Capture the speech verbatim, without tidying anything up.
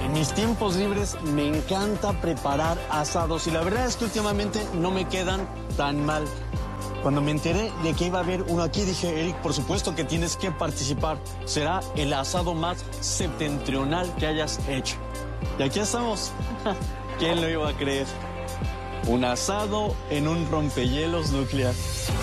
En mis tiempos libres me encanta preparar asados y la verdad es que últimamente no me quedan tan mal. Cuando me enteré de que iba a haber uno aquí, dije, Eric, por supuesto que tienes que participar. Será el asado más septentrional que hayas hecho. Y aquí estamos. ¿Quién lo iba a creer? Un asado en un rompehielos nuclear.